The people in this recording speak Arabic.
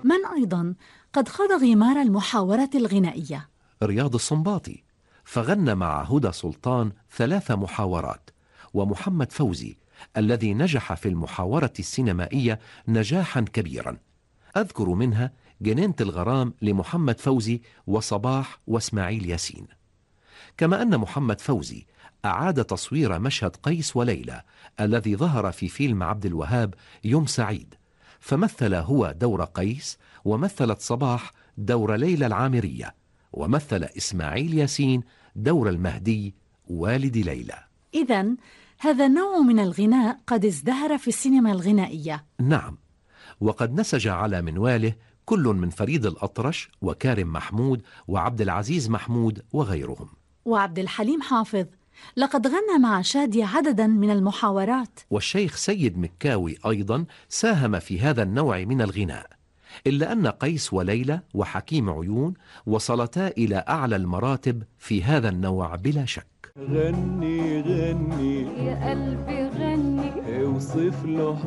من أيضا قد خاض غمار المحاورة الغنائية؟ رياض السنباطي، فغنى مع هدى سلطان 3 محاورات، ومحمد فوزي الذي نجح في المحاورة السينمائية نجاحا كبيرا. أذكر منها جنينة الغرام لمحمد فوزي وصباح واسماعيل ياسين. كما أن محمد فوزي أعاد تصوير مشهد قيس وليلى الذي ظهر في فيلم عبد الوهاب يوم سعيد، فمثل هو دور قيس، ومثلت صباح دور ليلى العامرية، ومثل إسماعيل ياسين دور المهدي والد ليلى. إذن هذا النوع من الغناء قد ازدهر في السينما الغنائية. نعم، وقد نسج على منواله كل من فريد الأطرش وكارم محمود وعبد العزيز محمود وغيرهم. وعبد الحليم حافظ لقد غنى مع شادية عددا من المحاورات، والشيخ سيد مكاوي أيضا ساهم في هذا النوع من الغناء، إلا أن قيس وليلى وحكيم عيون وصلتا إلى أعلى المراتب في هذا النوع بلا شك. غني غني يا قلبي غني، اوصف له